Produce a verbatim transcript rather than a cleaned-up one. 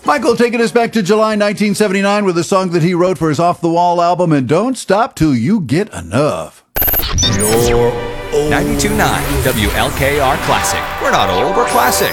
Michael taking us back to July nineteen seventy-nine with a song that he wrote for his Off the Wall album, and Don't Stop Till You Get Enough. ninety-two point nine W L K R Classic. We're not old, we're classic.